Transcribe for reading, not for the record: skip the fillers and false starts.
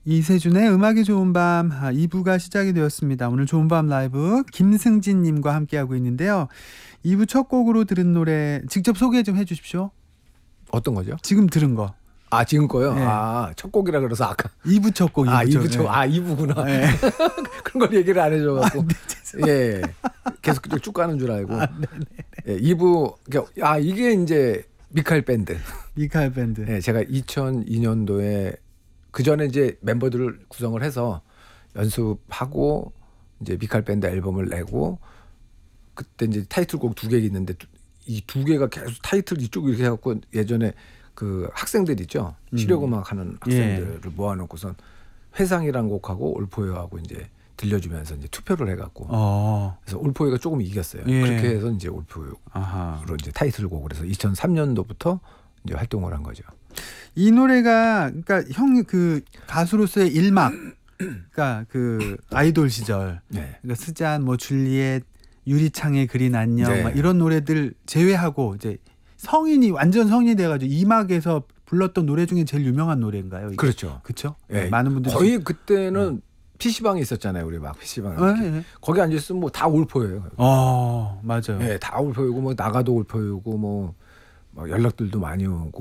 이세준의 음악이 좋은 밤 2부가 시작이 되었습니다. 오늘 좋은 밤 라이브 김승진님과 함께하고 있는데요. 2부 첫 곡으로 들은 노래 직접 소개 좀 해주십시오. 어떤 거죠? 지금 들은 거. 아 지금 거요? 네. 첫 곡이라 그래서 아까 2부 첫 곡. 2부 첫 2부구나. 네. 그런 걸 얘기를 안 해줘갖고 네, 예 계속 쭉 가는 줄 알고. 예, 2부 이게 이제 미카엘 밴드. 미카엘 밴드. 예, 제가 2002년도에 그 전에 이제 멤버들을 구성을 해서 연습하고 이제 미카엘 밴드 앨범을 내고 그때 이제 타이틀곡 2개 있는데 이 2개가 계속 타이틀 이쪽 이렇게 해갖고 예전에 그 학생들 있죠. 실용음악 하는 학생들을 모아놓고선 회상이란 곡하고 올포요하고 이제 들려주면서 이제 투표를 해갖고 그래서 올포요가 조금 이겼어요. 예. 그렇게 해서 이제 올포요로 이제 타이틀곡을 해서 2003년도부터 이제 활동을 한 거죠. 이 노래가 그러니까 형 그 가수로서의 일막, 그러니까 그 아이돌 시절, 네. 그러니까 스잔, 뭐 줄리엣, 유리창에 그린 안녕, 네. 막 이런 노래들 제외하고 이제 성인이 완전 성인이 돼가지고 이막에서 불렀던 노래 중에 제일 유명한 노래인가요? 이게? 그렇죠. 그렇죠. 네. 많은 분들이 거의 그때는 PC방이 있었잖아요. 우리 막 PC방. 네. 거기 앉아있으면 뭐 다 올포예요. 맞아요. 네, 다 올포이고 뭐 나가도 올포이고 뭐 연락들도 많이 오고.